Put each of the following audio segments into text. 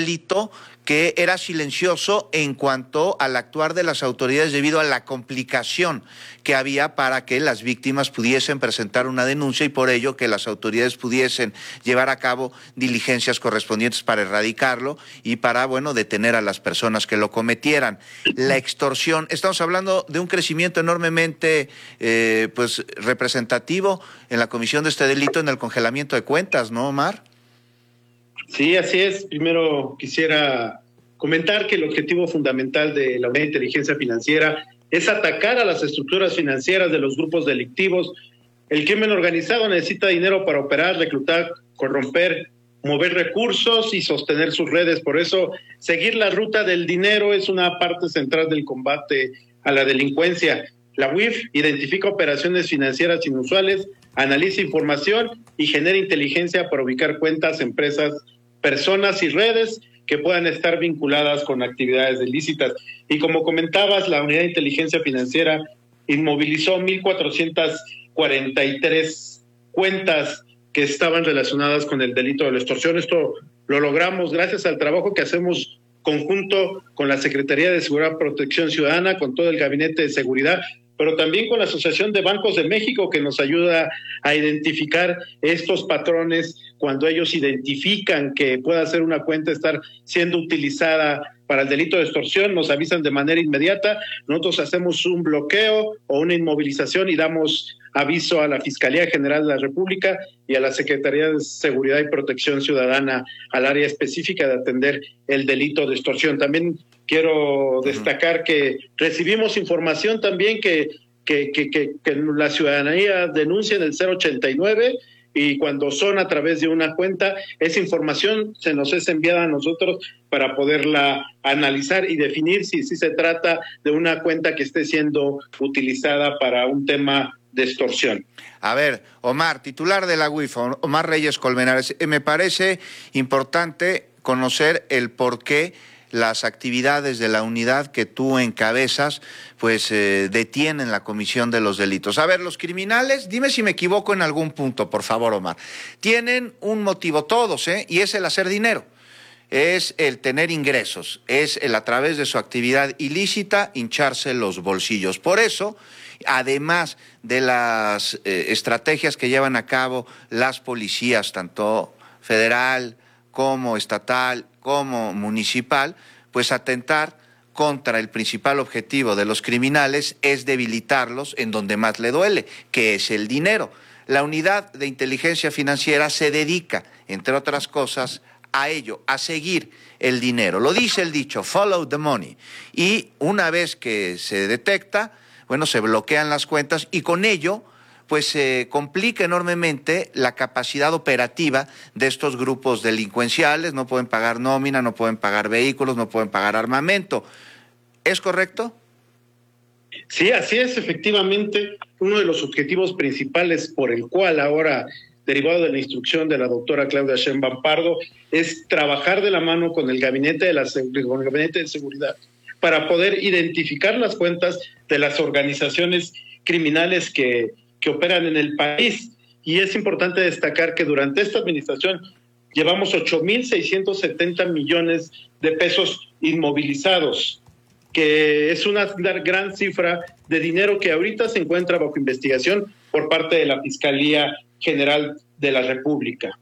delito que era silencioso en cuanto al actuar de las autoridades debido a la complicación que había para que las víctimas pudiesen presentar una denuncia y por ello que las autoridades pudiesen llevar a cabo diligencias correspondientes para erradicarlo y para, bueno, detener a las personas que lo cometieran. La extorsión, estamos hablando de un crecimiento enormemente pues representativo en la comisión de este delito en el congelamiento de cuentas, ¿no, Omar? Sí, así es. Primero quisiera comentar que el objetivo fundamental de la Unidad de Inteligencia Financiera es atacar a las estructuras financieras de los grupos delictivos. El crimen organizado necesita dinero para operar, reclutar, corromper, mover recursos y sostener sus redes. Por eso, seguir la ruta del dinero es una parte central del combate a la delincuencia. La UIF identifica operaciones financieras inusuales, analiza información y genera inteligencia para ubicar cuentas, empresas, personas y redes que puedan estar vinculadas con actividades ilícitas. Y como comentabas, la Unidad de Inteligencia Financiera inmovilizó 1,443 cuentas que estaban relacionadas con el delito de la extorsión. Esto lo logramos gracias al trabajo que hacemos conjunto con la Secretaría de Seguridad y Protección Ciudadana, con todo el Gabinete de Seguridad, pero también con la Asociación de Bancos de México, que nos ayuda a identificar estos patrones cuando ellos identifican que pueda ser una cuenta estar siendo utilizada para el delito de extorsión, nos avisan de manera inmediata, nosotros hacemos un bloqueo o una inmovilización y damos aviso a la Fiscalía General de la República y a la Secretaría de Seguridad y Protección Ciudadana, al área específica de atender el delito de extorsión. También quiero destacar que recibimos información también que la ciudadanía denuncia en el 089 y cuando son a través de una cuenta, esa información se nos es enviada a nosotros para poderla analizar y definir si se trata de una cuenta que esté siendo utilizada para un tema de extorsión. A ver, Omar, titular de la UIF, Omar Reyes Colmenares, me parece importante conocer el por qué las actividades de la unidad que tú encabezas, pues detienen la comisión de los delitos. A ver, los criminales, dime si me equivoco en algún punto, por favor, Omar, tienen un motivo todos, y es el hacer dinero. Es el tener ingresos, es el a través de su actividad ilícita hincharse los bolsillos. Por eso, además de las estrategias que llevan a cabo las policías, tanto federal como estatal, como municipal, pues atentar contra el principal objetivo de los criminales es debilitarlos en donde más le duele, que es el dinero. La Unidad de Inteligencia Financiera se dedica, entre otras cosas, a ello, a seguir el dinero. Lo dice el dicho, follow the money. Y una vez que se detecta, bueno, se bloquean las cuentas y con ello pues se complica enormemente la capacidad operativa de estos grupos delincuenciales. No pueden pagar nómina, no pueden pagar vehículos, no pueden pagar armamento. ¿Es correcto? Sí, así es, efectivamente. Uno de los objetivos principales por el cual ahora, derivado de la instrucción de la doctora Claudia Sheinbaum Pardo, es trabajar de la mano con el Gabinete de Seguridad para poder identificar las cuentas de las organizaciones criminales que operan en el país. Y es importante destacar que durante esta administración llevamos 8,670 millones de pesos inmovilizados, que es una gran cifra de dinero que ahorita se encuentra bajo investigación por parte de la Fiscalía General de la República.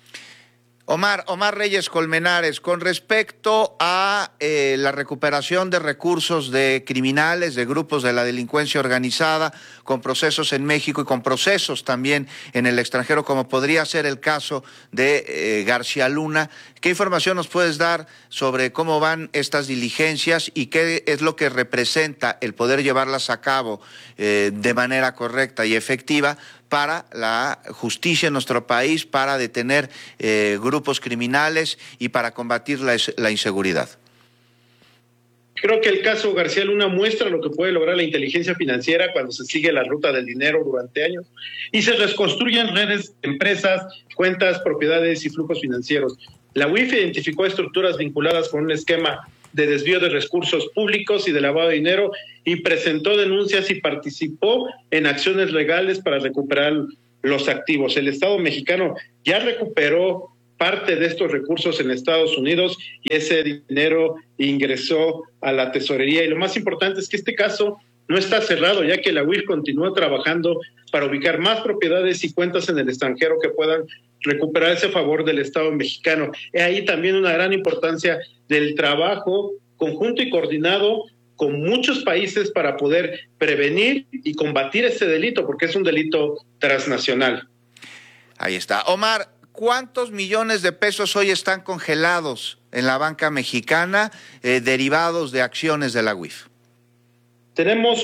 Omar Reyes Colmenares, con respecto a la recuperación de recursos de criminales, de grupos de la delincuencia organizada, con procesos en México y con procesos también en el extranjero, como podría ser el caso de García Luna, ¿qué información nos puedes dar sobre cómo van estas diligencias y qué es lo que representa el poder llevarlas a cabo de manera correcta y efectiva para la justicia en nuestro país, para detener grupos criminales y para combatir la inseguridad? Creo que el caso García Luna muestra lo que puede lograr la inteligencia financiera cuando se sigue la ruta del dinero durante años y se reconstruyen redes, empresas, cuentas, propiedades y flujos financieros. La UIF identificó estructuras vinculadas con un esquema de desvío de recursos públicos y de lavado de dinero y presentó denuncias y participó en acciones legales para recuperar los activos. El Estado mexicano ya recuperó parte de estos recursos en Estados Unidos y ese dinero ingresó a la tesorería. Y lo más importante es que este caso no está cerrado, ya que la UIF continúa trabajando para ubicar más propiedades y cuentas en el extranjero que puedan recuperar ese favor del Estado mexicano. Es ahí también una gran importancia del trabajo conjunto y coordinado con muchos países para poder prevenir y combatir este delito, porque es un delito transnacional. Ahí está. Omar, ¿cuántos millones de pesos hoy están congelados en la banca mexicana derivados de acciones de la UIF? Tenemos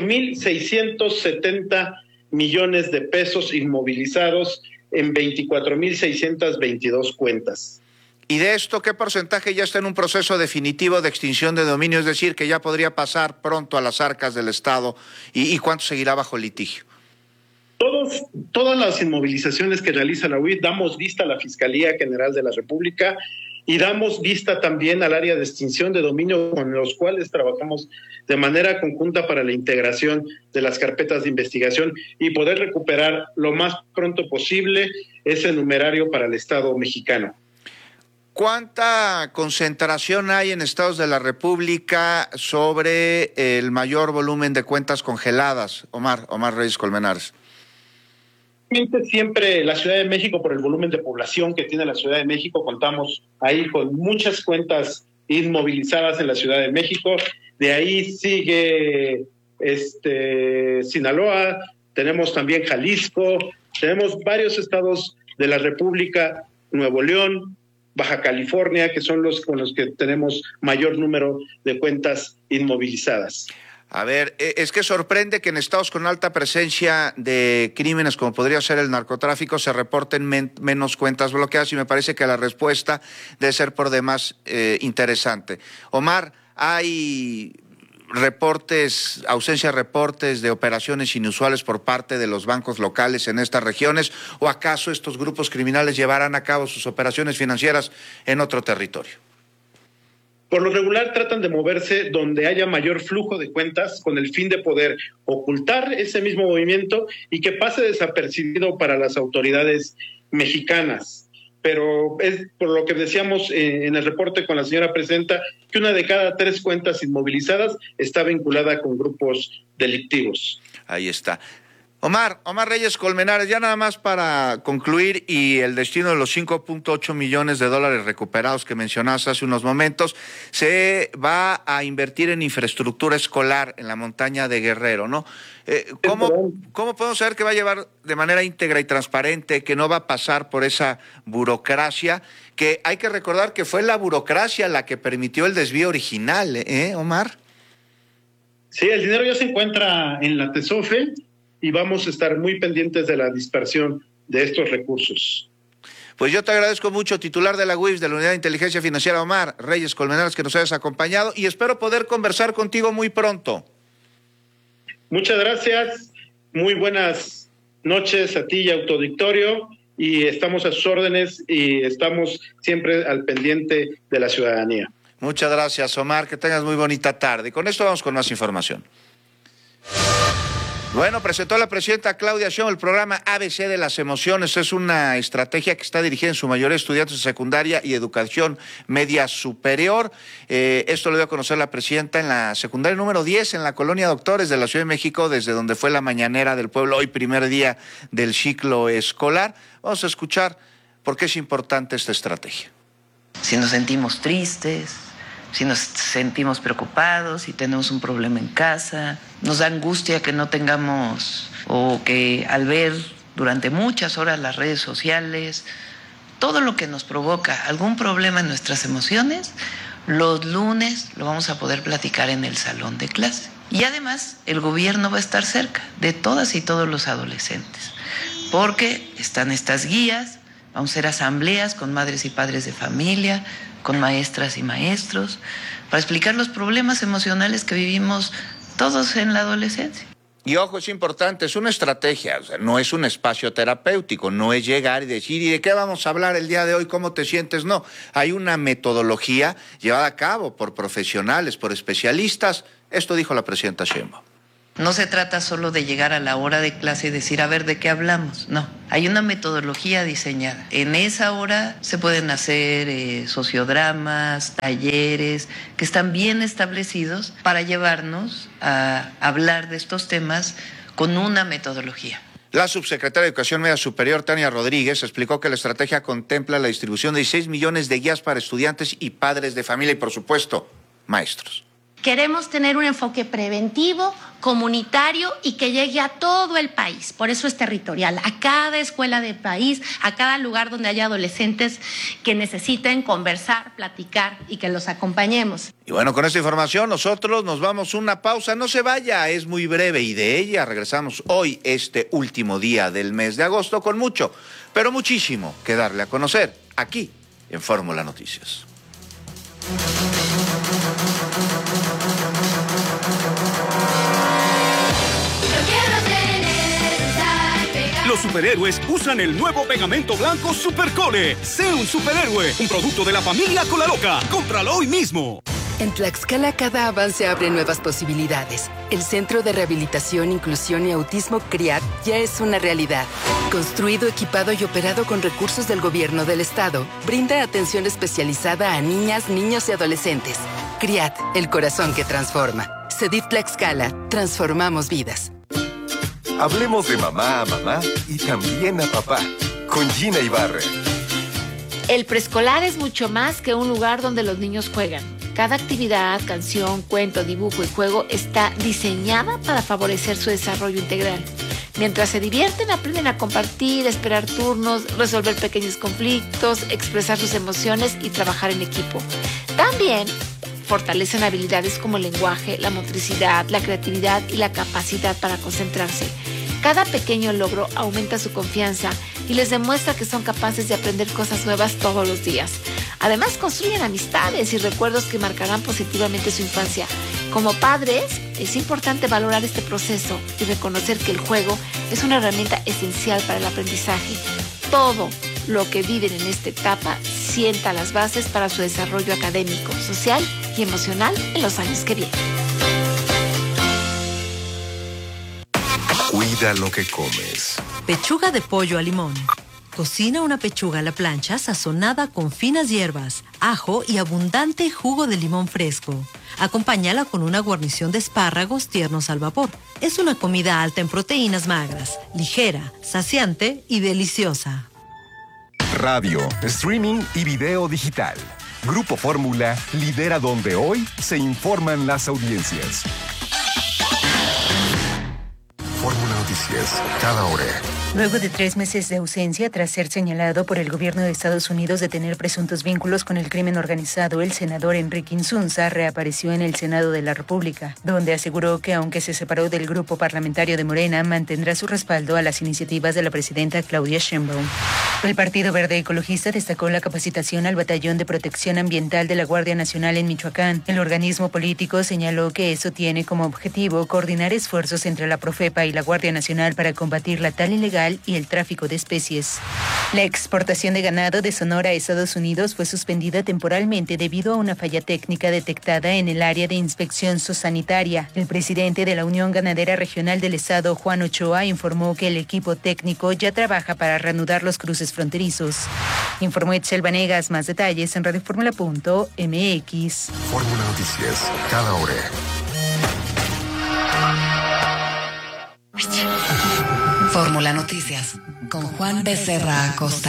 8,670 millones de pesos inmovilizados en 24,622 cuentas. ¿Y de esto qué porcentaje ya está en un proceso definitivo de extinción de dominio? Es decir, que ya podría pasar pronto a las arcas del Estado, ¿y cuánto seguirá bajo litigio? Todas las inmovilizaciones que realiza la UIF damos vista a la Fiscalía General de la República y damos vista también al área de extinción de dominio, con los cuales trabajamos de manera conjunta para la integración de las carpetas de investigación y poder recuperar lo más pronto posible ese numerario para el Estado mexicano. ¿Cuánta concentración hay en estados de la República sobre el mayor volumen de cuentas congeladas, Omar Reyes Colmenares? Siempre la Ciudad de México, por el volumen de población que tiene la Ciudad de México, contamos ahí con muchas cuentas inmovilizadas en la Ciudad de México. De ahí sigue Sinaloa, tenemos también Jalisco, tenemos varios estados de la República, Nuevo León, Baja California, que son los con los que tenemos mayor número de cuentas inmovilizadas. A ver, es que sorprende que en estados con alta presencia de crímenes, como podría ser el narcotráfico, se reporten menos cuentas bloqueadas, y me parece que la respuesta debe ser por demás interesante. Omar, ¿hay ausencia de reportes de operaciones inusuales por parte de los bancos locales en estas regiones, o acaso estos grupos criminales llevarán a cabo sus operaciones financieras en otro territorio? Por lo regular tratan de moverse donde haya mayor flujo de cuentas con el fin de poder ocultar ese mismo movimiento y que pase desapercibido para las autoridades mexicanas. Pero es por lo que decíamos en el reporte con la señora presidenta, que 1 de cada 3 cuentas inmovilizadas está vinculada con grupos delictivos. Ahí está. Omar Reyes Colmenares, ya nada más para concluir, y el destino de los 5.8 millones de dólares recuperados que mencionaste hace unos momentos, se va a invertir en infraestructura escolar en la montaña de Guerrero, ¿no? ¿Cómo podemos saber que va a llevar de manera íntegra y transparente, que no va a pasar por esa burocracia, que hay que recordar que fue la burocracia la que permitió el desvío original, Omar? Sí, el dinero ya se encuentra en la TESOFE, y vamos a estar muy pendientes de la dispersión de estos recursos. Pues yo te agradezco mucho, titular de la UIF, de la Unidad de Inteligencia Financiera, Omar Reyes Colmenares, que nos hayas acompañado, y espero poder conversar contigo muy pronto. Muchas gracias, muy buenas noches a ti y a tu auditorio, y estamos a sus órdenes y estamos siempre al pendiente de la ciudadanía. Muchas gracias, Omar, que tengas muy bonita tarde. Y con esto vamos con más información. Bueno, presentó la presidenta Claudia Sheinbaum el programa ABC de las emociones. Es una estrategia que está dirigida en su mayoría a estudiantes de secundaria y educación media superior. Esto lo dio a conocer la presidenta en la secundaria número 10 en la Colonia Doctores de la Ciudad de México, desde donde fue la mañanera del pueblo, hoy primer día del ciclo escolar. Vamos a escuchar por qué es importante esta estrategia. Si nos sentimos tristes, si nos sentimos preocupados, si tenemos un problema en casa, nos da angustia que no tengamos, o que al ver durante muchas horas las redes sociales, todo lo que nos provoca algún problema en nuestras emociones, los lunes lo vamos a poder platicar en el salón de clase. Y además el gobierno va a estar cerca de todas y todos los adolescentes, porque están estas guías, vamos a hacer asambleas con madres y padres de familia, con maestras y maestros, para explicar los problemas emocionales que vivimos todos en la adolescencia. Y ojo, es importante, es una estrategia, o sea, no es un espacio terapéutico, no es llegar y decir, ¿y de qué vamos a hablar el día de hoy? ¿Cómo te sientes? No, hay una metodología llevada a cabo por profesionales, por especialistas. Esto dijo la presidenta Sheinbaum. No se trata solo de llegar a la hora de clase y decir, a ver, ¿de qué hablamos? No, hay una metodología diseñada. En esa hora se pueden hacer sociodramas, talleres, que están bien establecidos para llevarnos a hablar de estos temas con una metodología. La subsecretaria de Educación Media Superior, Tania Rodríguez, explicó que la estrategia contempla la distribución de 16 millones de guías para estudiantes y padres de familia y, por supuesto, maestros. Queremos tener un enfoque preventivo, comunitario y que llegue a todo el país. Por eso es territorial, a cada escuela del país, a cada lugar donde haya adolescentes que necesiten conversar, platicar y que los acompañemos. Y bueno, con esta información nosotros nos vamos a una pausa. No se vaya, es muy breve y de ella regresamos hoy, este último día del mes de agosto, con mucho, pero muchísimo que darle a conocer aquí en Fórmula Noticias. Los superhéroes usan el nuevo pegamento blanco Supercole. Sé un superhéroe, un producto de la familia Colaloca. Cómpralo hoy mismo. En Tlaxcala cada avance abre nuevas posibilidades. El Centro de Rehabilitación, Inclusión y Autismo CRIAT ya es una realidad. Construido, equipado y operado con recursos del gobierno del estado, brinda atención especializada a niñas, niños y adolescentes. CRIAT, el corazón que transforma. CEDIF Tlaxcala, transformamos vidas. Hablemos de mamá a mamá y también a papá, con Gina Ibarra. El preescolar es mucho más que un lugar donde los niños juegan. Cada actividad, canción, cuento, dibujo y juego está diseñada para favorecer su desarrollo integral. Mientras se divierten, aprenden a compartir, esperar turnos, resolver pequeños conflictos, expresar sus emociones y trabajar en equipo. También fortalecen habilidades como el lenguaje, la motricidad, la creatividad y la capacidad para concentrarse. Cada pequeño logro aumenta su confianza y les demuestra que son capaces de aprender cosas nuevas todos los días. Además, construyen amistades y recuerdos que marcarán positivamente su infancia. Como padres, es importante valorar este proceso y reconocer que el juego es una herramienta esencial para el aprendizaje. Todo lo que viven en esta etapa sienta las bases para su desarrollo académico, social y emocional en los años que vienen. Cuida lo que comes. Pechuga de pollo a limón. Cocina una pechuga a la plancha sazonada con finas hierbas, ajo y abundante jugo de limón fresco. Acompáñala con una guarnición de espárragos tiernos al vapor. Es una comida alta en proteínas magras, ligera, saciante y deliciosa. Radio, streaming y video digital. Grupo Fórmula lidera donde hoy se informan las audiencias. Fórmula Noticias, cada hora. Luego de 3 meses de ausencia, tras ser señalado por el gobierno de Estados Unidos de tener presuntos vínculos con el crimen organizado, el senador Enrique Insunza reapareció en el Senado de la República, donde aseguró que aunque se separó del grupo parlamentario de Morena, mantendrá su respaldo a las iniciativas de la presidenta Claudia Sheinbaum. El Partido Verde Ecologista destacó la capacitación al Batallón de Protección Ambiental de la Guardia Nacional en Michoacán. El organismo político señaló que eso tiene como objetivo coordinar esfuerzos entre la Profepa y la Guardia Nacional para combatir la tala ilegal y el tráfico de especies. La exportación de ganado de Sonora a Estados Unidos fue suspendida temporalmente debido a una falla técnica detectada en el área de inspección zoosanitaria. El presidente de la Unión Ganadera Regional del Estado, Juan Ochoa, informó que el equipo técnico ya trabaja para reanudar los cruces fronterizos. Informó Etzel Vanegas. Más detalles en radioformula.mx. Fórmula Noticias, cada hora. Fórmula Noticias, con Juan Becerra Acosta.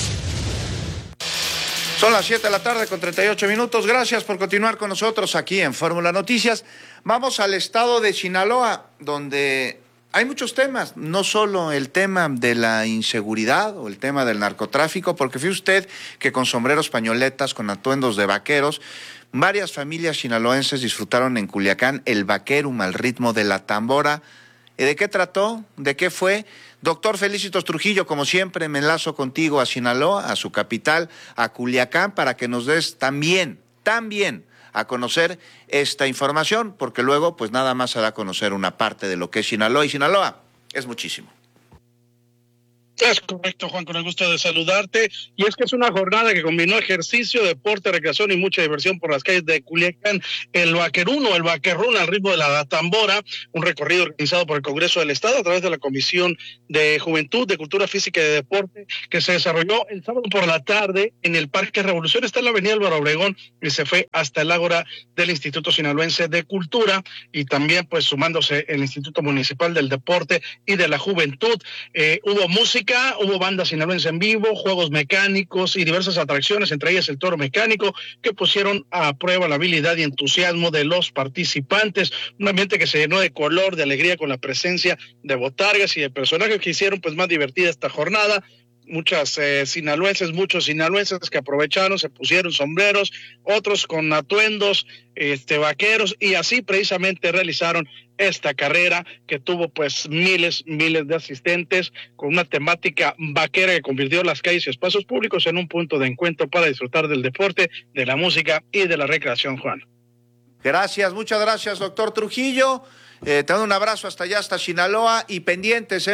Son las 7 de la tarde con 38 minutos. Gracias por continuar con nosotros aquí en Fórmula Noticias. Vamos al estado de Sinaloa, donde hay muchos temas, no solo el tema de la inseguridad o el tema del narcotráfico, porque fíjese usted que con sombreros, pañoletas, con atuendos de vaqueros, varias familias sinaloenses disfrutaron en Culiacán el vaquerum al ritmo de la tambora. ¿De qué trató? ¿De qué fue? Doctor Felicitos Trujillo, como siempre, me enlazo contigo a Sinaloa, a su capital, a Culiacán, para que nos des también a conocer esta información, porque luego pues nada más se da a conocer una parte de lo que es Sinaloa, y Sinaloa es muchísimo. Es correcto, Juan, con el gusto de saludarte. Y es que es una jornada que combinó ejercicio, deporte, recreación y mucha diversión por las calles de Culiacán. El Vaqueruno, el Vaquerrún al ritmo de la tambora, un recorrido organizado por el Congreso del Estado a través de la Comisión de Juventud, de Cultura Física y de Deporte, que se desarrolló el sábado por la tarde en el Parque Revolución. Está en la avenida Álvaro Obregón y se fue hasta el ágora del Instituto Sinaloense de Cultura y también pues sumándose el Instituto Municipal del Deporte y de la Juventud. Hubo música, hubo bandas sinaloense en vivo, juegos mecánicos y diversas atracciones, entre ellas el toro mecánico, que pusieron a prueba la habilidad y entusiasmo de los participantes. Un ambiente que se llenó de color, de alegría con la presencia de botargas y de personajes que hicieron pues más divertida esta jornada. Muchos sinaloenses que aprovecharon, se pusieron sombreros, otros con atuendos vaqueros, y así precisamente realizaron esta carrera que tuvo pues miles de asistentes, con una temática vaquera que convirtió las calles y espacios públicos en un punto de encuentro para disfrutar del deporte, de la música y de la recreación, Juan. Gracias, muchas gracias, doctor Trujillo. Te mando un abrazo hasta allá, hasta Sinaloa, y pendientes,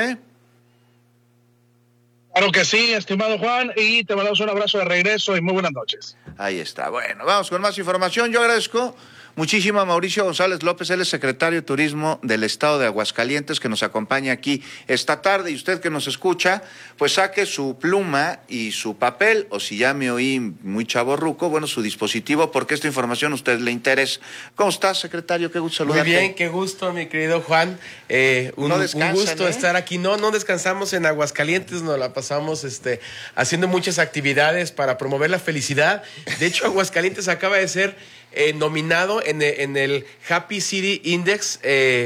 Claro que sí, estimado Juan, y te mandamos un abrazo de regreso y muy buenas noches. Ahí está. Bueno, vamos con más información. Yo agradezco muchísimo a Mauricio González López, él es secretario de Turismo del Estado de Aguascalientes, que nos acompaña aquí esta tarde. Y usted que nos escucha, pues saque su pluma y su papel, o si ya me oí muy chavorruco, bueno, su dispositivo, porque esta información a usted le interesa. ¿Cómo estás, secretario? Qué gusto saludarte. Muy bien, qué gusto, mi querido Juan. Un gusto estar aquí. No descansamos en Aguascalientes, nos la pasamos haciendo muchas actividades para promover la felicidad. De hecho, Aguascalientes acaba de ser nominado en el Happy City Index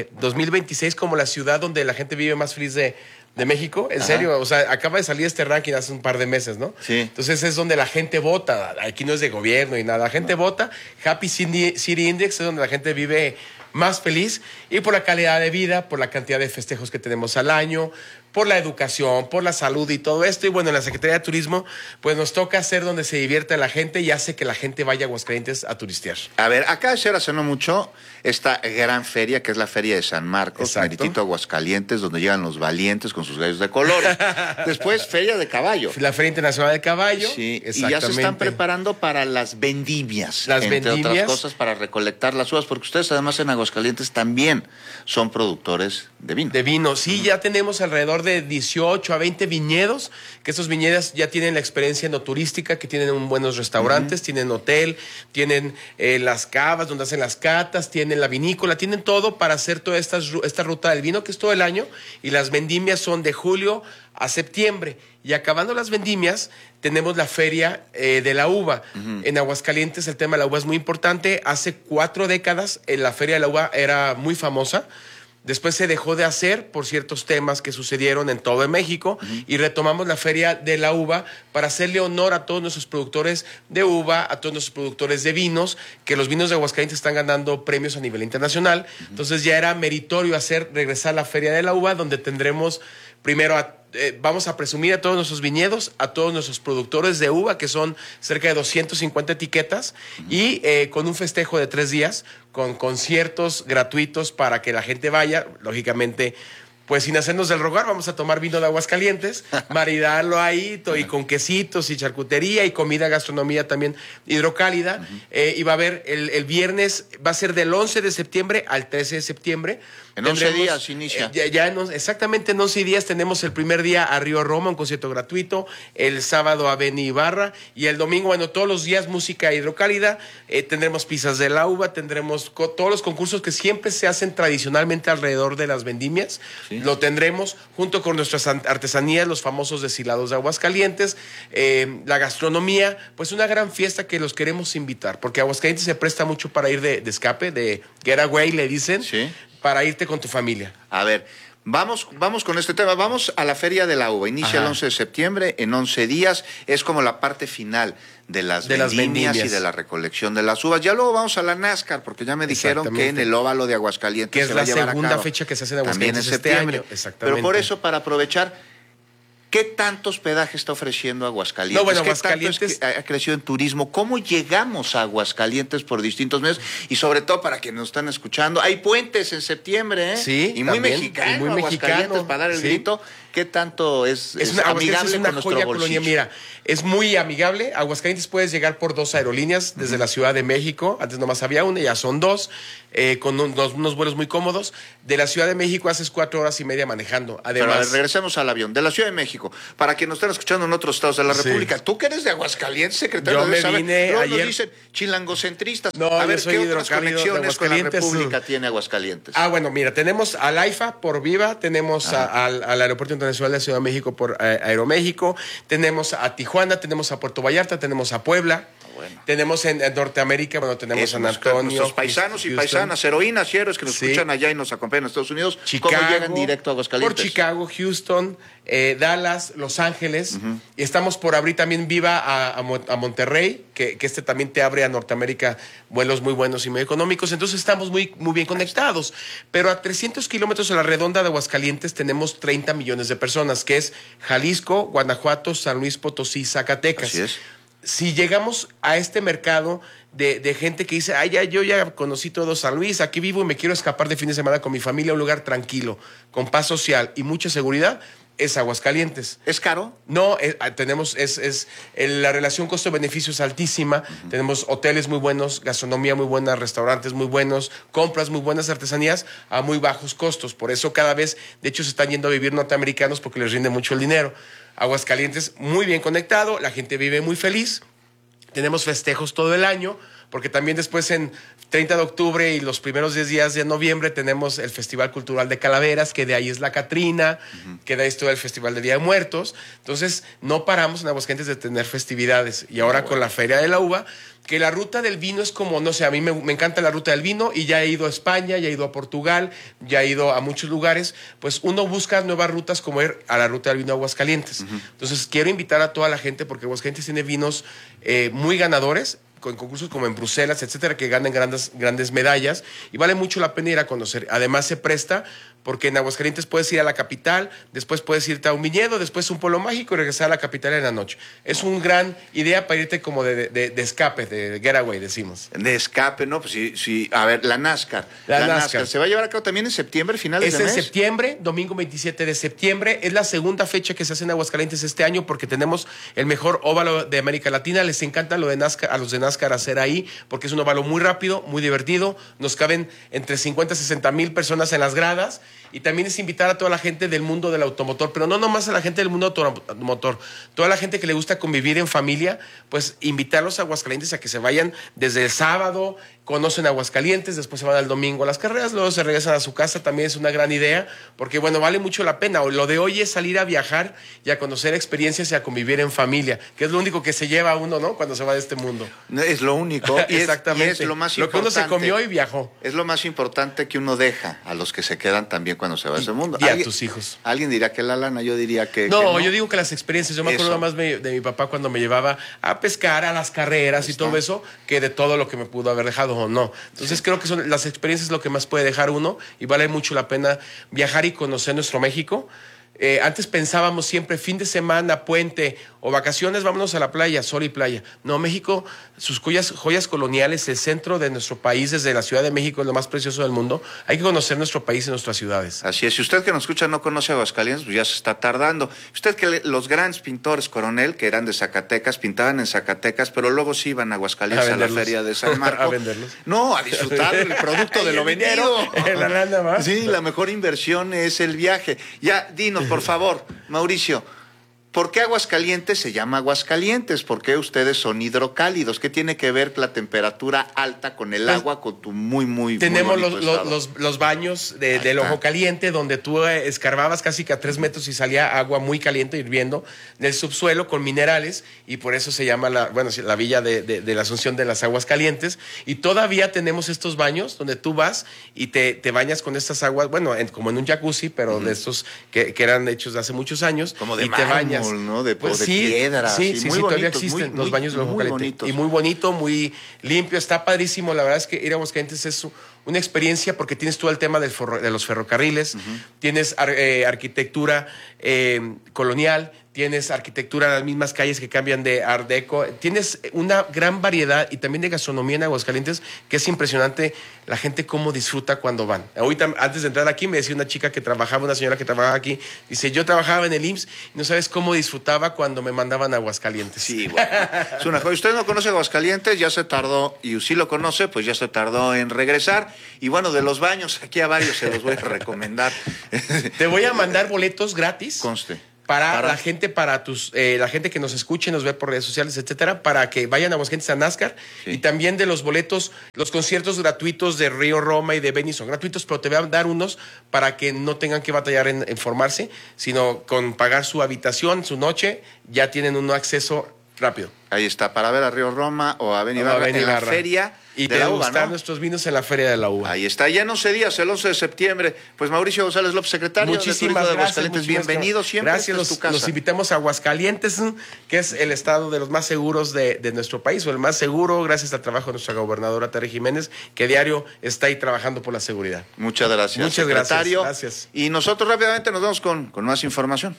2026 como la ciudad donde la gente vive más feliz de México. En serio, o sea, acaba de salir este ranking hace un par de meses, ¿no? Sí. Entonces es donde la gente vota. Aquí no es de gobierno y nada. La gente vota. Happy City Index es donde la gente vive más feliz, y por la calidad de vida, por la cantidad de festejos que tenemos al año, por la educación, por la salud y todo esto. Y bueno, en la Secretaría de Turismo, pues nos toca hacer donde se divierta la gente y hace que la gente vaya a Aguascalientes a turistear. A ver, acaba de ser hace no mucho esta gran feria, que es la Feria de San Marcos, meritito Aguascalientes, donde llegan los valientes con sus gallos de colores. Después, Feria de Caballo. La Feria Internacional de Caballo. Sí, y ya se están preparando para las vendimias. Entre otras cosas, para recolectar las uvas, porque ustedes además en Aguascalientes también son productores de vino. De vino, sí, ya tenemos alrededor de 18 a 20 viñedos, que estos viñedos ya tienen la experiencia enoturística, que tienen buenos restaurantes, tienen hotel, tienen las cavas donde hacen las catas, tienen la vinícola, tienen todo para hacer toda esta ruta del vino, que es todo el año, y las vendimias son de julio a septiembre. Y acabando las vendimias, tenemos la Feria de la Uva. En Aguascalientes el tema de la uva es muy importante. Hace 4 décadas la Feria de la Uva era muy famosa. Después se dejó de hacer por ciertos temas que sucedieron en todo México, y retomamos la Feria de la Uva para hacerle honor a todos nuestros productores de uva, a todos nuestros productores de vinos, que los vinos de Aguascalientes están ganando premios a nivel internacional. Entonces ya era meritorio regresar la Feria de la Uva, donde tendremos primero vamos a presumir a todos nuestros viñedos, a todos nuestros productores de uva, que son cerca de 250 etiquetas, y con un festejo de 3 días, con conciertos gratuitos para que la gente vaya, lógicamente, pues sin hacernos del rogar, vamos a tomar vino de Aguascalientes, maridarlo ahí, y con quesitos y charcutería y comida, gastronomía también hidrocálida. Y va a haber el viernes, va a ser del 11 de septiembre al 13 de septiembre. En 11 días inicia. Exactamente en 11 días tenemos el primer día a Río Roma, un concierto gratuito, el sábado a Beni Ibarra, y el domingo, bueno, todos los días música hidrocálida, tendremos pizzas de la uva, tendremos todos los concursos que siempre se hacen tradicionalmente alrededor de las vendimias. Sí. Lo tendremos junto con nuestras artesanías, los famosos deshilados de Aguascalientes, la gastronomía, pues una gran fiesta que los queremos invitar, porque Aguascalientes se presta mucho para ir de escape, de getaway, le dicen. Sí. Para irte con tu familia. A ver, vamos con este tema. Vamos a la Feria de la Uva. Inicia el 11 de septiembre, en 11 días. Es como la parte final de las vendimias y de la recolección de las uvas. Ya luego vamos a la NASCAR, porque ya me dijeron que en el óvalo de Aguascalientes que es la segunda fecha que se hace en Aguascalientes este año. Exactamente. Pero por eso, para aprovechar, ¿qué tanto hospedaje está ofreciendo Aguascalientes? No, bueno, ¿Qué Aguascalientes tanto es que ha crecido en turismo? ¿Cómo llegamos a Aguascalientes por distintos medios? Y sobre todo para quienes nos están escuchando, hay puentes en septiembre, Sí, y muy mexicano, Aguascalientes, para dar el grito. ¿Qué tanto es amigable una con nuestro joya bolsillo? colonia. Mira, es muy amigable. Aguascalientes puedes llegar por 2 aerolíneas desde la Ciudad de México. Antes nomás había una, ya son 2, con unos vuelos muy cómodos. De la Ciudad de México haces 4 horas y media manejando. Además, pero a ver, regresemos al avión. De la Ciudad de México, para quienes nos están escuchando en otros estados de la República, tú que eres de Aguascalientes, secretario, yo me debes saber. vine Luego ayer. nos dicen chilangocentristas. No, a ver, yo soy ¿qué otras hidrocálido de conexiones con la Aguascalientes? República tiene Aguascalientes? Bueno, mira, tenemos al AIFA por Viva, tenemos al Aeropuerto Internacional de la Ciudad de México por Aeroméxico, tenemos a Tijuana, tenemos a Puerto Vallarta, tenemos a Puebla. Bueno. Tenemos en Norteamérica, tenemos San Antonio. Nuestros paisanos y paisanas, heroínas y héroes que nos escuchan allá y nos acompañan en Estados Unidos, Chicago, ¿cómo llegan directo a Aguascalientes? Por Chicago, Houston, Dallas, Los Ángeles. Y estamos por abrir también Viva a Monterrey, que también te abre a Norteamérica vuelos muy buenos y muy económicos. Entonces estamos muy bien conectados. Pero a 300 kilómetros a la redonda de Aguascalientes tenemos 30 millones de personas, que es Jalisco, Guanajuato, San Luis Potosí, Zacatecas. Así es. Si llegamos a este mercado de gente que dice, yo ya conocí todo San Luis, aquí vivo y me quiero escapar de fin de semana con mi familia a un lugar tranquilo, con paz social y mucha seguridad, es Aguascalientes. ¿Es caro? No, la relación costo-beneficio es altísima. Tenemos hoteles muy buenos, gastronomía muy buena, restaurantes muy buenos, compras muy buenas, artesanías a muy bajos costos. Por eso cada vez, de hecho, se están yendo a vivir norteamericanos porque les rinde mucho el dinero. Aguascalientes muy bien conectado, la gente vive muy feliz, tenemos festejos todo el año, porque también después en 30 de octubre y los primeros 10 días de noviembre tenemos el Festival Cultural de Calaveras, que de ahí es la Catrina, que de ahí es todo el Festival de Día de Muertos. Entonces no paramos en Aguascalientes de tener festividades. Y ahora con la Feria de la Uva, que la ruta del vino es como, no sé, a mí me encanta la ruta del vino y ya he ido a España, ya he ido a Portugal, ya he ido a muchos lugares, pues uno busca nuevas rutas como ir a la ruta del vino de Aguascalientes. Entonces quiero invitar a toda la gente porque Aguascalientes tiene vinos muy ganadores, con concursos como en Bruselas, etcétera, que ganan grandes medallas y vale mucho la pena ir a conocer. Además se presta porque en Aguascalientes puedes ir a la capital, después puedes irte a un viñedo, después un pueblo mágico y regresar a la capital en la noche. Es una gran idea para irte como de escape, de getaway, decimos. De escape, ¿no? Pues sí. A ver, la NASCAR. La NASCAR. ¿Se va a llevar a cabo también en septiembre, finales de mes? Es en septiembre, domingo 27 de septiembre. Es la segunda fecha que se hace en Aguascalientes este año porque tenemos el mejor óvalo de América Latina. Les encanta lo de NASCAR, a los de NASCAR hacer ahí porque es un óvalo muy rápido, muy divertido. Nos caben entre 50 y 60 mil personas en las gradas. Y también es invitar a toda la gente del mundo del automotor, pero no nomás a la gente del mundo automotor, toda la gente que le gusta convivir en familia, pues invitarlos a Aguascalientes a que se vayan desde el sábado, conocen Aguascalientes, después se van al domingo a las carreras, luego se regresan a su casa, también es una gran idea, porque bueno, vale mucho la pena. Lo de hoy es salir a viajar y a conocer experiencias y a convivir en familia, que es lo único que se lleva a uno, ¿no? Cuando se va de este mundo. Es lo único. Exactamente. Y es lo más importante. Lo que uno se comió y viajó. Es lo más importante que uno deja a los que se quedan también cuando se va de ese mundo. Y a tus hijos. Alguien dirá que la lana, yo diría que no. Yo digo que las experiencias. Yo me acuerdo más de mi papá cuando me llevaba a pescar, a las carreras y todo eso, que de todo lo que me pudo haber dejado o no. Entonces creo que son las experiencias lo que más puede dejar uno y vale mucho la pena viajar y conocer nuestro México. Antes pensábamos siempre fin de semana, puente o vacaciones, vámonos a la playa, sol y playa. No, México, sus joyas coloniales, el centro de nuestro país, desde la Ciudad de México, es lo más precioso del mundo. Hay que conocer nuestro país y nuestras ciudades. Así es. Si usted que nos escucha no conoce Aguascalientes, pues ya se está tardando. Usted que los grandes pintores Coronel, que eran de Zacatecas, pintaban en Zacatecas, pero luego sí iban a Aguascalientes a la feria de San Marcos. A venderlos. No, a disfrutar el producto de lo vendido. La lana más. Sí, la mejor inversión es el viaje. Ya, dinos, por favor, Mauricio, ¿por qué Aguascalientes se llama Aguascalientes? ¿Por qué ustedes son hidrocálidos? ¿Qué tiene que ver la temperatura alta con el agua, con tu muy tenemos muy los baños del Ojo Caliente, donde tú escarbabas casi que a 3 metros y salía agua muy caliente hirviendo del subsuelo con minerales, y por eso se llama la villa de la Asunción de las Aguas Calientes. Y todavía tenemos estos baños donde tú vas y te bañas con estas aguas, como en un jacuzzi, pero de estos que eran hechos de hace muchos años. Como de y mármol, te bañas. ¿no? De Sí, piedra. Sí, muy todavía bonitos, existen los baños del Ojo Caliente. Bonitos. Y muy bonito, muy limpio, está padrísimo. La verdad es que ir a Aguascalientes es una experiencia porque tienes todo el tema de los ferrocarriles, tienes arquitectura colonial, tienes arquitectura, las mismas calles que cambian de Art Deco, tienes una gran variedad y también de gastronomía en Aguascalientes, que es impresionante la gente cómo disfruta cuando van. Ahorita, antes de entrar aquí, me decía una señora que trabajaba aquí, dice, yo trabajaba en el IMSS y no sabes cómo disfrutaba cuando me mandaban a Aguascalientes. Sí, bueno, es una joya. Usted no conoce Aguascalientes, ya se tardó, y si lo conoce, pues ya se tardó en regresar. Y bueno, de los baños, aquí a varios se los voy a recomendar. Te voy a mandar boletos gratis. Conste. Para la gente, la gente que nos escuche, nos ve por redes sociales, etcétera, para que vayan a Aguascalientes a NASCAR, y también de los boletos, los conciertos gratuitos de Río Roma y de Beni son gratuitos, pero te voy a dar unos para que no tengan que batallar en formarse, sino con pagar su habitación, su noche, ya tienen un acceso rápido. Ahí está, para ver a Río Roma o a Beni Barra en la feria y de la uva, degustar ¿no? nuestros vinos en la Feria de la Uva. Ahí está, ya en 11 días, el 11 de septiembre. Pues Mauricio González López, secretario Muchísimas de gracias, Aguascalientes, bienvenido siempre. Gracias, esta es tu casa. los invitamos a Aguascalientes, que es el estado de los más seguros de nuestro país, o el más seguro, gracias al trabajo de nuestra gobernadora Tere Jiménez, que diario está ahí trabajando por la seguridad. Muchas gracias, Muchas secretario. gracias. Y nosotros rápidamente nos vamos con más información.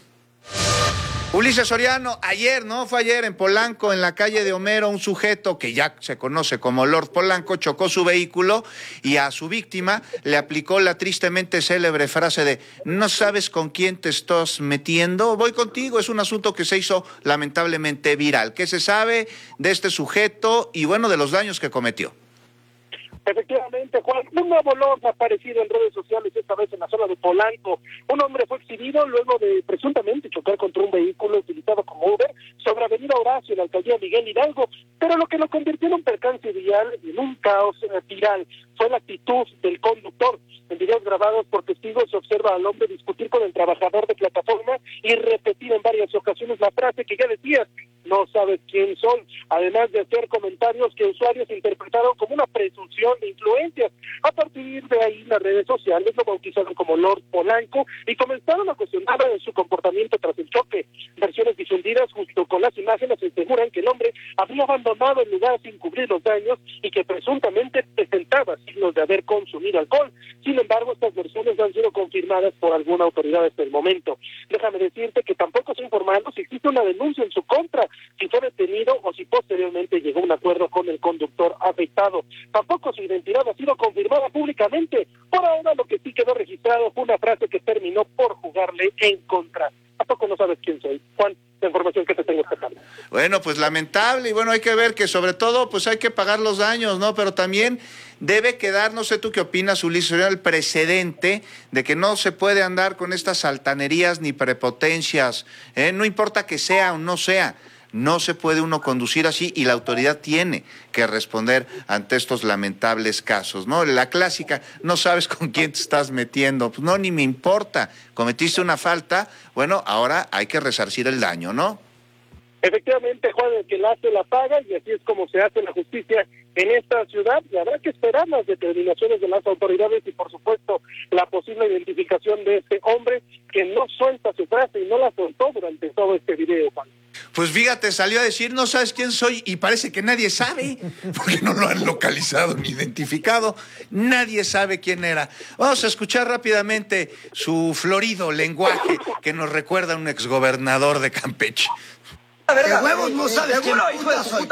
Ulises Soriano, ayer, ¿no? Fue ayer en Polanco, en la calle de Homero, un sujeto que ya se conoce como Lord Polanco chocó su vehículo y a su víctima le aplicó la tristemente célebre frase de ¿no sabes con quién te estás metiendo? Voy contigo. Es un asunto que se hizo lamentablemente viral. ¿Qué se sabe de este sujeto y, bueno, de los daños que cometió? Efectivamente, Juan, un nuevo Lord ha aparecido en redes sociales, esta vez en la zona de Polanco. Un hombre fue exhibido luego de presuntamente chocar contra un vehículo utilizado como Uber sobre Avenida Horacio, en la alcaldía Miguel Hidalgo, pero lo que lo convirtió en un percance vial y en un caos viral fue la actitud del conductor. En videos grabados por testigos se observa al hombre discutir con el trabajador de plataforma y repetir en varias ocasiones la frase que ya decías, no sabes quién son, además de hacer comentarios que usuarios interpretaron como una presunción de influencias. A partir de ahí las redes sociales lo bautizaron como Lord Polanco y comenzaron a cuestionar su comportamiento tras el choque. Versiones difundidas junto con las imágenes aseguran que el hombre había abandonado el lugar sin cubrir los daños y que presuntamente presentaba signos de haber consumido alcohol. Sin embargo, estas versiones no han sido confirmadas por alguna autoridad hasta el momento. Déjame decirte que tampoco se ha informado si existe una denuncia en su contra, si fue detenido o si posteriormente llegó a un acuerdo con el conductor afectado. Tampoco su identidad ha sido confirmada públicamente. Por ahora lo que sí quedó registrado fue una frase que terminó por jugarle en contra. ¿A poco no sabes quién soy, Juan? La información que te tengo esta tarde. Bueno, pues lamentable, y bueno, hay que ver que sobre todo pues hay que pagar los daños, ¿no? Pero también debe quedar, no sé tú qué opinas, Ulises, el precedente de que no se puede andar con estas altanerías ni prepotencias, no importa que sea o no sea. No se puede uno conducir así y la autoridad tiene que responder ante estos lamentables casos, ¿no? La clásica, no sabes con quién te estás metiendo, pues no, ni me importa, cometiste una falta, bueno, ahora hay que resarcir el daño, ¿no? Efectivamente, Juan, el que la hace la paga y así es como se hace la justicia en esta ciudad y habrá que esperar las determinaciones de las autoridades y por supuesto la posible identificación de este hombre que no suelta su frase y no la soltó durante todo este video, Juan. Pues fíjate, salió a decir, no sabes quién soy, y parece que nadie sabe, porque no lo han localizado ni identificado, nadie sabe quién era. Vamos a escuchar rápidamente su florido lenguaje que nos recuerda a un exgobernador de Campeche. De huevos no sabes quién puta soy.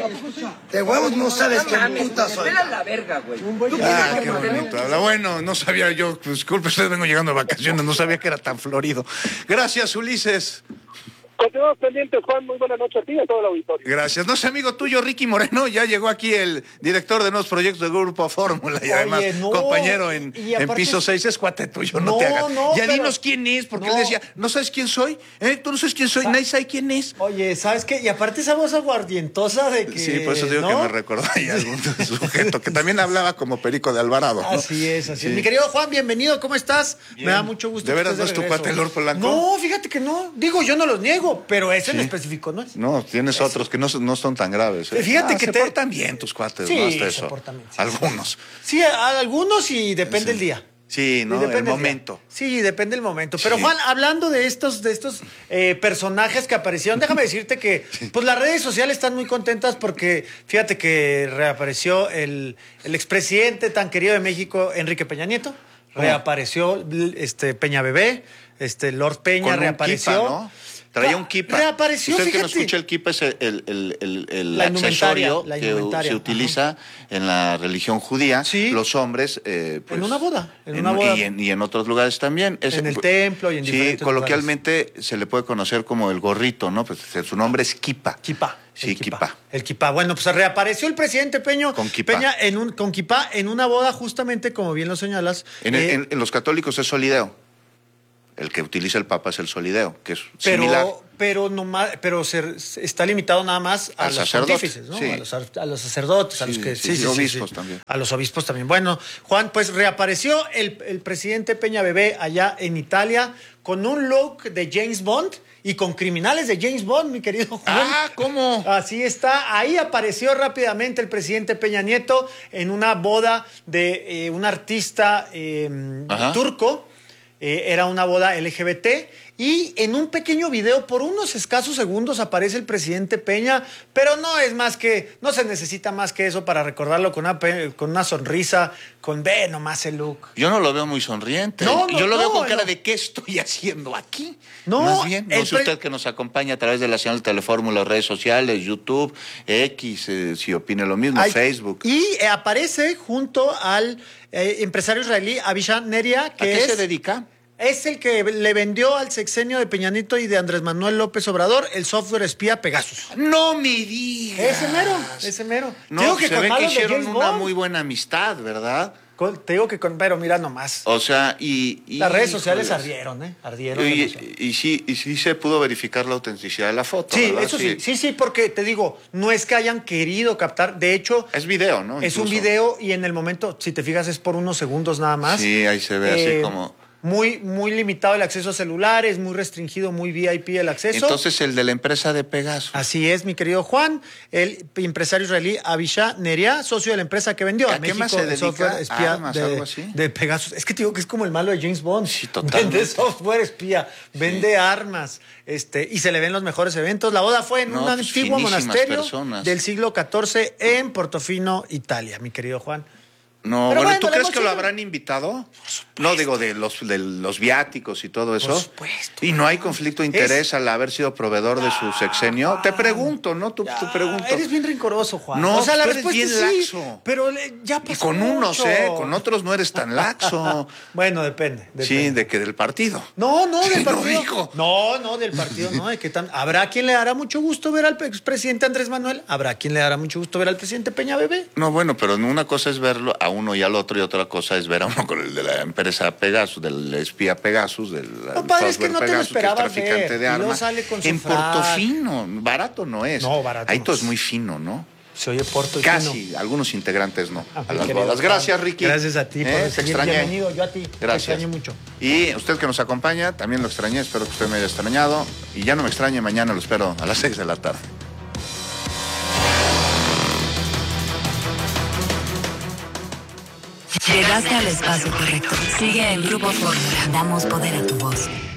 De huevos no sabes quién puta soy. La verga, güey. Ah, qué bonito habla. Bueno, no sabía yo, disculpe, usted vengo llegando de vacaciones, no sabía que era tan florido. Gracias, Ulises. Continuamos pendientes, Juan. Muy buena noche a ti y a todo el auditorio. Gracias. No sé, amigo tuyo, Ricky Moreno, ya llegó aquí el director de nuevos proyectos del Grupo Fórmula y además compañero en Piso 6, es cuate tuyo, no te hagas. Ya dinos quién es, porque él decía, ¿no sabes quién soy? Tú no sabes quién soy, nadie sabe quién es. Oye, ¿sabes qué? Y aparte esa voz aguardientosa de que... Sí, por eso digo que me recordó ahí algún sujeto que también hablaba como Perico de Alvarado, ¿no? Así es. Mi querido Juan, bienvenido, ¿cómo estás? Bien. Me da mucho gusto. ¿De veras no es tu cuate Lord Polanco? No, fíjate que no. Digo, yo no los niego, pero ese en específico no es. No, tienes otros que no son tan graves. Fíjate que se portan bien tus cuates, sí, ¿no? Hasta eso. Se portan bien, sí. Algunos. Sí, algunos y depende el día. Sí, ¿no? El momento. Sí, depende el momento. Pero Juan, hablando de estos personajes que aparecieron, déjame decirte que pues las redes sociales están muy contentas porque fíjate que reapareció el expresidente tan querido de México, Enrique Peña Nieto. Reapareció Peña Bebé, Lord Peña con reapareció. Kipa, ¿no? Traía un kipa. Reapareció, Usted fíjate. que no escucha el kipa es el La accesorio indumentaria, que se utiliza en la religión judía. Sí. Los hombres... pues, en una boda. Y en otros lugares también. En el templo y en diferentes coloquialmente se le puede conocer como el gorrito, ¿no? Pues su nombre es kipa. Kipa. Sí, kipa. El kippah. Bueno, pues reapareció el presidente Peña con kippah en una boda, justamente como bien lo señalas. En los católicos es solideo. El que utiliza el Papa es el solideo, que es similar. Pero está limitado nada más a los pontífices, ¿no? Sí. A los sacerdotes, a los que obispos también. A los obispos también. Bueno, Juan, pues reapareció el presidente Peña Bebé allá en Italia con un look de James Bond y con criminales de James Bond, mi querido Juan. Ah, ¿cómo? Así está. Ahí apareció rápidamente el presidente Peña Nieto en una boda de un artista turco. Era una boda LGBT y en un pequeño video por unos escasos segundos aparece el presidente Peña, pero no se necesita más que eso para recordarlo con una sonrisa, ve nomás el look. Yo no lo veo muy sonriente. Yo lo veo con cara de ¿qué estoy haciendo aquí? No, más bien, no sé usted que nos acompaña a través de la señal Telefórmula, redes sociales, YouTube, X, si opine lo mismo, Facebook. Y aparece junto al empresario israelí Avishai Neria, que ¿A qué se dedica? Es el que le vendió al sexenio de Peña Nieto y de Andrés Manuel López Obrador el software espía Pegasus. ¡No me digas! Ese mero. No, digo que se ve que hicieron una muy buena amistad, ¿verdad? Te digo que pero mira nomás. O sea, las redes sociales ardieron, Ardieron. Y sí se pudo verificar la autenticidad de la foto. Sí, ¿verdad? eso sí, porque te digo, no es que hayan querido captar, de hecho... Es video, ¿no? Es un video y en el momento, si te fijas, es por unos segundos nada más. Sí, ahí se ve así como... Muy, muy limitado el acceso a celulares, muy restringido, muy VIP el acceso. Entonces, el de la empresa de Pegasus. Así es, mi querido Juan, el empresario israelí Avishai Neria, socio de la empresa que vendió a México el software espía algo así? de Pegasus. Es que te digo que es como el malo de James Bond. Sí, totalmente. Vende software espía, vende armas, y se le ven los mejores eventos. La boda fue en un antiguo monasterio del siglo XIV en Portofino, Italia, mi querido Juan. No, bueno, ¿tú crees que lo habrán invitado? No, digo, de los viáticos y todo eso. Por supuesto. ¿Y no hay conflicto de interés al haber sido proveedor de su sexenio? Te pregunto, ¿no? Tú pregunto. Eres bien rencoroso, Juan. No, o sea, la tú eres respuesta bien sí, laxo. Pero ya pasó y con unos, con otros no eres tan laxo. Bueno, depende. Sí, de que del partido. No, del partido. No dijo. No, del partido no. Habrá quien le dará mucho gusto ver al expresidente Andrés Manuel, habrá quien le dará mucho gusto ver al presidente Peña Bebé. No, bueno, pero una cosa es verlo a uno y al otro, y otra cosa es ver a uno con el de la empresa Pegasus, del espía Pegasus, del padre, es que no te lo esperabas que es traficante de armas. Sale con en Portofino, barato no es. No, barato. Ahí todo es muy fino, ¿no? Se oye Porto y casi, fino. Algunos integrantes no. A las bodas. Gracias, Ricky. Gracias a ti por te extrañé. Bienvenido, yo a ti. Gracias. Te extrañé mucho. Y usted que nos acompaña, también lo extrañé, espero que usted me haya extrañado. Y ya no me extrañe, mañana lo espero a las 6 de la tarde. Llegaste al espacio correcto. Sigue en Grupo Fórmula. Damos poder a tu voz.